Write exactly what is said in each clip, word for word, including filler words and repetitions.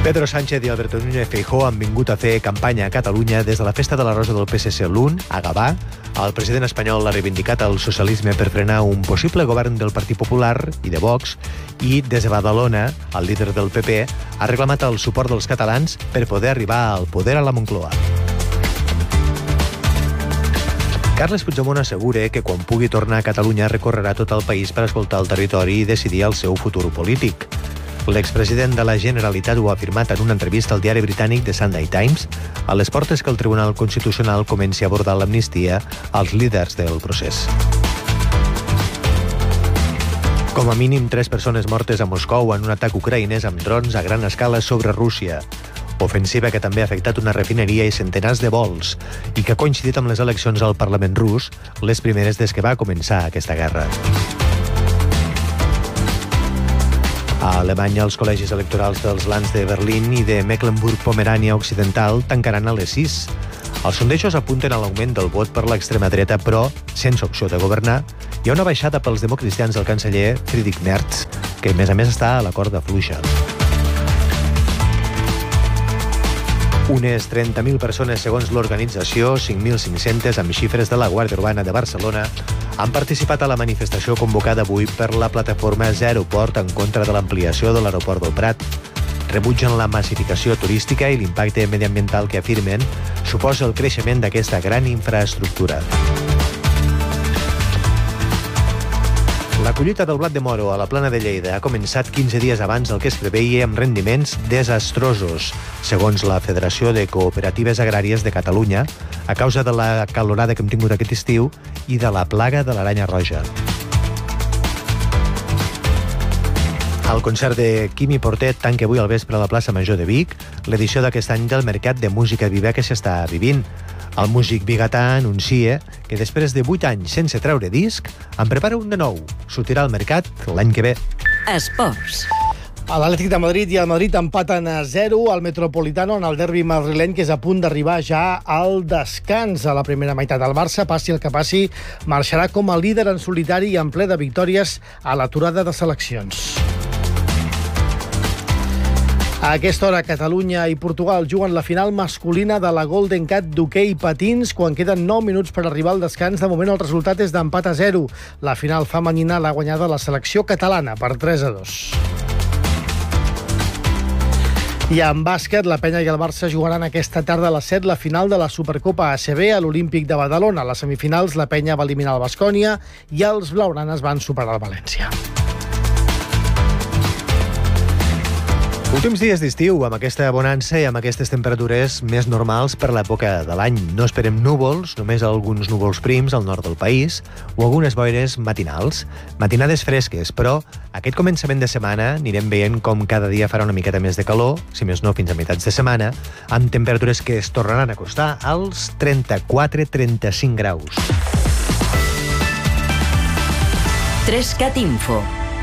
Pedro Sánchez i Alberto Núñez Feijóo han vingut a fer campanya a Catalunya des de la Festa de la Rosa del P S C l'U N, a Gavà. El president espanyol ha reivindicat el socialisme per frenar un possible govern del Partit Popular i de Vox, i des de Badalona, el líder del P P ha reclamat el suport dels catalans per poder arribar al poder a la Moncloa. Carles Puigdemont assegura que quan pugui tornar a Catalunya recorrerà tot el país per escoltar el territori i decidir el seu futur polític. L'expresident de la Generalitat ho ha afirmat en una entrevista al diari britànic The Sunday Times, a les portes que el Tribunal Constitucional comenci a abordar l'amnistia als líders del procés. Com a mínim, tres persones mortes a Moscou en un atac ucraïnès amb drons a gran escala sobre Rússia. Ofensiva que també ha afectat una refineria i centenars de vols i que ha coincidit amb les eleccions al Parlament rus, les primeres des que va començar aquesta guerra. A Alemanya, els col·legis electorals dels lands de Berlín i de Mecklenburg-Pomerània Occidental tancaran a les sis. Els sondejos apunten a l'augment del vot per l'extrema dreta, però, sense opció de governar, hi ha una baixada pels democristians del canceller Friedrich Merz, que a més a més està a la corda fluixa. Unes trenta mil persones, segons l'organització, cinc mil cinc-centes amb xifres de la Guàrdia Urbana de Barcelona, han participat a la manifestació convocada avui per la plataforma Zero Port en contra de l'ampliació de l'aeroport del Prat. Rebutgen la massificació turística i l'impacte mediambiental que afirmen suposa el creixement d'aquesta gran infraestructura. La collita del blat de moro a la Plana de Lleida ha començat quinze dies abans del que es preveia amb rendiments desastrosos, segons la Federació de Cooperatives Agràries de Catalunya, a causa de la calorada que hem tingut aquest estiu i de la plaga de l'aranya roja. El concert de Quimi Portet tanca avui al vespre a la plaça Major de Vic l'edició d'aquest any del Mercat de Música Viva que s'està vivint. El músic bigatà anuncia que després de vuit anys sense treure disc, en prepara un de nou. Sortirà al mercat l'any que ve. Esports. L'Atlètic de Madrid i el Madrid empaten a zero al Metropolitano en el derbi madrileny, que és a punt d'arribar ja al descans a la primera meitat. El Barça, passi el que passi, marxarà com a líder en solitari i en ple de victòries a l'aturada de seleccions. A aquesta hora, Catalunya i Portugal juguen la final masculina de la Golden Cat d'hoquei patins quan queden nou minuts per arribar al descans. De moment el resultat és d'empat a zero. La final femenina l'ha guanyada la selecció catalana per tres a dos. I en bàsquet, la Penya i el Barça jugaran aquesta tarda a les set la final de la Supercopa A C B a l'Olímpic de Badalona. A les semifinals, la Penya va eliminar el Baskonia i els blaugranes van superar el València. Últims dies d'estiu, amb aquesta bonança i amb aquestes temperatures més normals per l'època de l'any. No esperem núvols, només alguns núvols prims al nord del país o algunes boires matinals. Matinades fresques, però aquest començament de setmana anirem veient com cada dia farà una miqueta més de calor, si més no fins a meitats de setmana, amb temperatures que es tornaran a acostar als trenta-quatre a trenta-cinc graus. Trescat Info.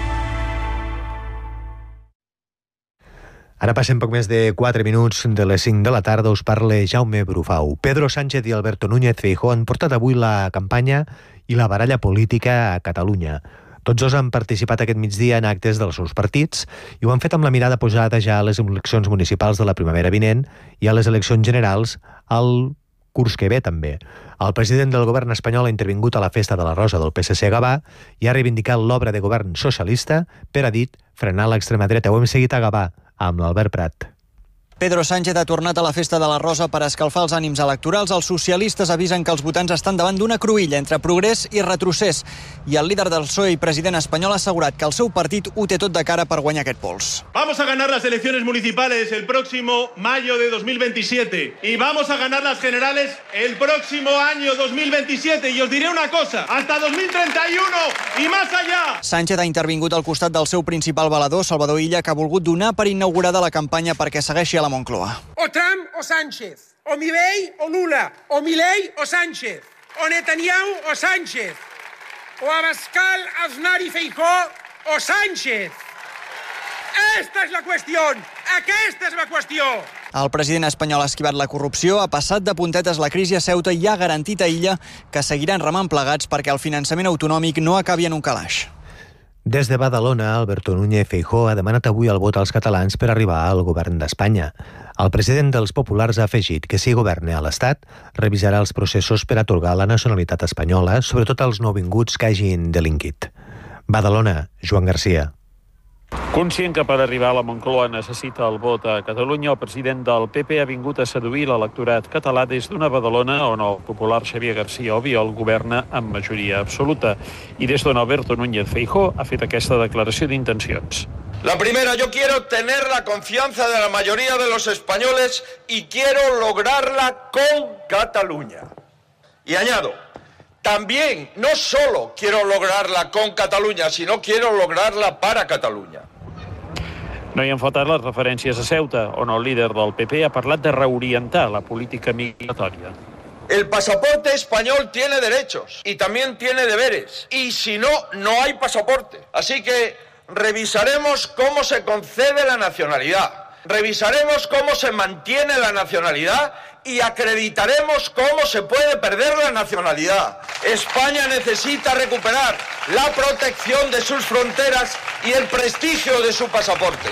Ara passem poc més de quatre minuts de les cinc de la tarda. Us parla Jaume Brufau. Pedro Sánchez i Alberto Núñez Feijóo han portat avui la campanya i la baralla política a Catalunya. Tots dos han participat aquest migdia en actes dels seus partits i ho han fet amb la mirada posada ja a les eleccions municipals de la primavera vinent i a les eleccions generals al curs que ve també. El president del govern espanyol ha intervingut a la Festa de la Rosa del P S C a Gavà i ha reivindicat l'obra de govern socialista per, ha dit, frenar l'extrema dreta. Ho hem seguit a Gavà amb l'Albert Prat. Pedro Sánchez ha tornat a la Festa de la Rosa per escalfar els ànims electorals. Els socialistes avisen que els votants estan davant d'una cruïlla entre progrés i retrocés. I el líder del P S O E i president espanyol ha assegurat que el seu partit ho té tot de cara per guanyar aquest pols. Vamos a ganar las elecciones municipales el próximo mayo de dos mil veintisiete y vamos a ganar las generales el próximo año dos mil veintisiete. Y os diré una cosa, hasta dos mil treinta y uno y más allá. Sánchez ha intervingut al costat del seu principal valedor, Salvador Illa, que ha volgut donar per inaugurada la campanya perquè segueixi a la Moncloa. O Trump o Sánchez, o Milei o Lula, o Milei o Sánchez, o Netanyahu o Sánchez, o Abascal, Aznar y Feijóo o Sánchez. Esta és la qüestió, aquesta és la qüestió. El president espanyol ha esquivat la corrupció, ha passat de puntetes la crisi a Ceuta i ha garantit a Illa que seguiran remant plegats perquè el finançament autonòmic no acabi en un calaix. Des de Badalona, Alberto Núñez Feijóo ha demanat avui el vot als catalans per arribar al govern d'Espanya. El president dels populars ha afegit que si governa a l'Estat, revisarà els processos per atorgar la nacionalitat espanyola, sobretot als nouvinguts que hagin delinquit. Badalona, Joan Garcia. Conscient que per arribar a la Moncloa necessita el vot a Catalunya, el president del P P ha vingut a seduir l'electorat català des d'una Badalona on el popular Xavier García Albiol governa amb majoria absoluta i des d'on Alberto Núñez Feijóo ha fet aquesta declaració d'intencions. La primera, yo quiero tener la confianza de la mayoría de los españoles y quiero lograrla con Cataluña. Y añado, también no solo quiero lograrla con Catalunya, sino quiero lograrla para Catalunya. No hi han faltat les referències a Ceuta, on el líder del P P ha parlat de reorientar la política migratòria. El pasaporte español tiene derechos y también tiene deberes. Y si no, no hay pasaporte. Así que revisaremos cómo se concede la nacionalidad. Revisaremos cómo se mantiene la nacionalidad y acreditaremos cómo se puede perder la nacionalidad. España necesita recuperar la protección de sus fronteras y el prestigio de su pasaporte.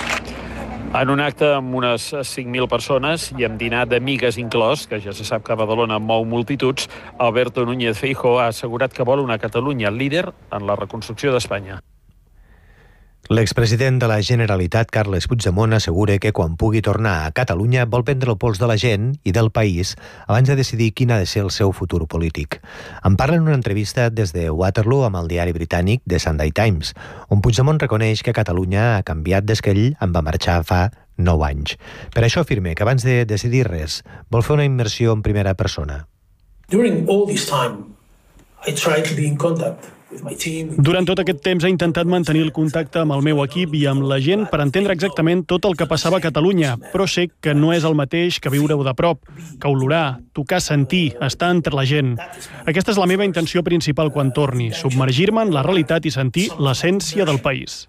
En un acte amb unes cinc mil persones i amb dinar d'amigues inclòs, que ja se sap que Badalona mou multituds, Alberto Núñez Feijóo ha assegurat que vol una Catalunya líder en la reconstrucció d'Espanya. L'expresident de la Generalitat, Carles Puigdemont, assegura que quan pugui tornar a Catalunya vol prendre el pols de la gent i del país abans de decidir quin ha de ser el seu futur polític. En parla en una entrevista des de Waterloo amb el diari britànic The Sunday Times, on Puigdemont reconeix que Catalunya ha canviat des que ell en va marxar fa nou anys. Per això afirma que abans de decidir res vol fer una immersió en primera persona. During all this time, I tried to be in contact. Durant tot aquest temps he intentat mantenir el contacte amb el meu equip i amb la gent per entendre exactament tot el que passava a Catalunya, però sé que no és el mateix que viure-ho de prop, que olorar, tocar, sentir, estar entre la gent. Aquesta és la meva intenció principal quan torni, submergir-me en la realitat i sentir l'essència del país.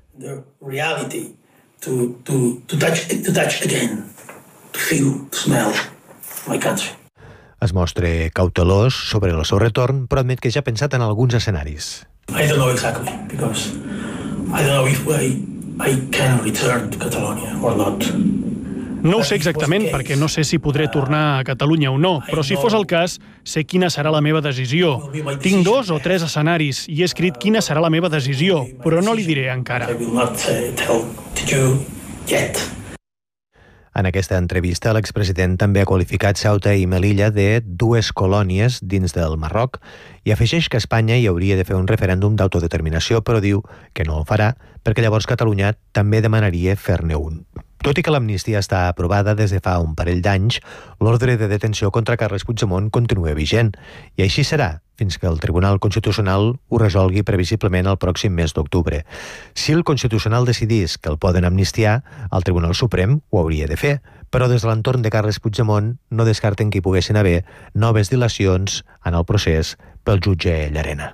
To, to, to touch, to touch again, to feel, to smell my country. Es mostra cautelós sobre el seu retorn, però admet que ja ha pensat en alguns escenaris. I don't know exactly, because I don't know if I, I can return to Catalonia or not. No ho sé exactament perquè no sé si podré tornar a Catalunya o no, però si fos el cas, sé quina serà la meva decisió. Tinc dos o tres escenaris i he escrit quina serà la meva decisió, però no li diré encara. I will not tell to you yet. En aquesta entrevista, l'expresident també ha qualificat Ceuta i Melilla de dues colònies dins del Marroc i afegeix que Espanya hi hauria de fer un referèndum d'autodeterminació, però diu que no el farà perquè llavors Catalunya també demanaria fer-ne un. Tot i que l'amnistia està aprovada des de fa un parell d'anys, l'ordre de detenció contra Carles Puigdemont continua vigent i així serà fins que el Tribunal Constitucional ho resolgui previsiblement el pròxim mes d'octubre. Si el Constitucional decidís que el poden amnistiar, el Tribunal Suprem ho hauria de fer, però des de l'entorn de Carles Puigdemont no descarten que hi poguessin haver noves dilacions en el procés pel jutge Llarena.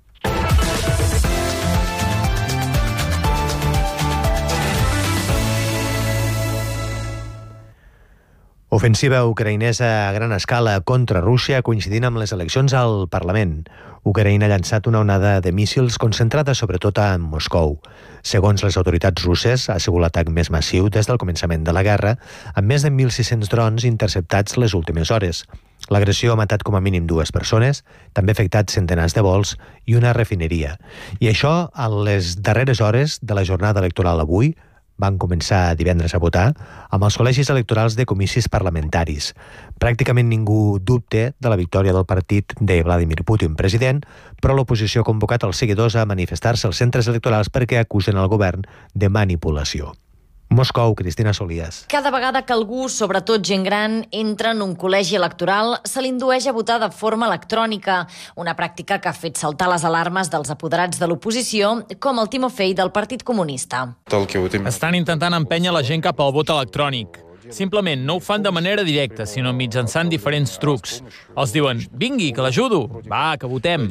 Ofensiva ucraïnesa a gran escala contra Rússia coincidint amb les eleccions al Parlament. Ucraïna ha llançat una onada de míssils concentrada sobretot a Moscou. Segons les autoritats russes, ha sigut l'atac més massiu des del començament de la guerra, amb més de mil sis-cents drons interceptats les últimes hores. L'agressió ha matat com a mínim dues persones, també ha afectat centenars de vols i una refineria. I això a les darreres hores de la jornada electoral avui, van començar divendres a votar amb els col·legis electorals de comicis parlamentaris. Pràcticament ningú dubte de la victòria del partit de Vladimir Putin president, però l'oposició ha convocat els seguidors a manifestar-se als centres electorals perquè acusen el govern de manipulació. Moscou, Cristina Solías. Cada vegada que algú, sobretot gent gran, entra en un col·legi electoral, se l'indueix a votar de forma electrònica, una pràctica que ha fet saltar les alarmes dels apoderats de l'oposició, com el Timofei del Partit Comunista. Estan intentant empènyer la gent cap al vot electrònic. Simplement no ho fan de manera directa, sinó mitjançant diferents trucs. Els diuen, vingui, que l'ajudo, va, que votem.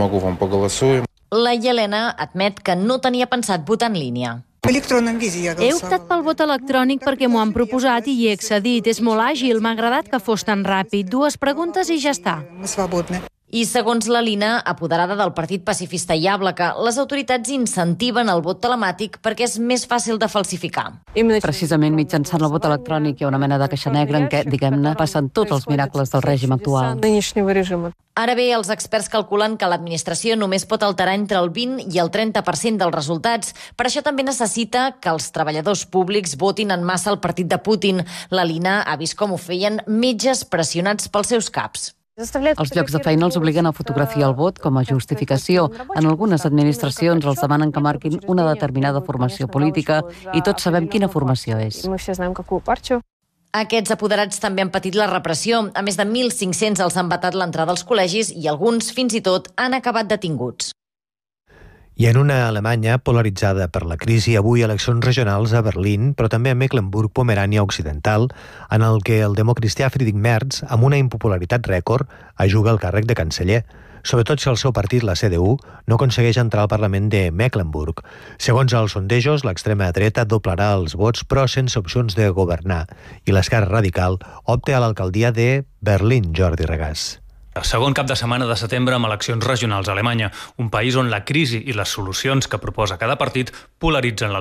La Yelena admet que no tenia pensat votar en línia. He optat pel vot electrònic perquè m'ho han proposat i hi he accedit. És molt àgil, m'ha agradat que fos tan ràpid. Dues preguntes i ja està. I segons la Lina, apoderada del Partit Pacifista i Àblaca, les autoritats incentiven el vot telemàtic perquè és més fàcil de falsificar. Precisament mitjançant el vot electrònic hi ha una mena de caixa negra en què, diguem-ne, passen tots els miracles del règim actual. Ara bé, els experts calculen que l'administració només pot alterar entre el vint i el trenta per cent dels resultats. Per això també necessita que els treballadors públics votin en massa el partit de Putin. La Lina ha vist com ho feien metges pressionats pels seus caps. Els llocs de feina els obliguen a fotografiar el vot com a justificació. En algunes administracions els demanen que marquin una determinada formació política i tots sabem quina formació és. Aquests apoderats també han patit la repressió. A més de mil cinc-cents els han vetat l'entrada als col·legis i alguns, fins i tot, han acabat detinguts. I en una Alemanya polaritzada per la crisi, avui eleccions regionals a Berlín, però també a Mecklenburg-Pomerània Occidental, en el que el democristià Friedrich Merz, amb una impopularitat rècord, ajuga el càrrec de canceller, sobretot si el seu partit, la C D U, no aconsegueix entrar al Parlament de Mecklenburg. Segons els sondejos, l'extrema dreta doblarà els vots, però sense opcions de governar, i l'esquerra radical opta a l'alcaldia de Berlín, Jordi Regàs. Segon cap de setmana de setembre amb eleccions regionals a Alemanya, un país on la crisi i les solucions que proposa cada partit polaritzen la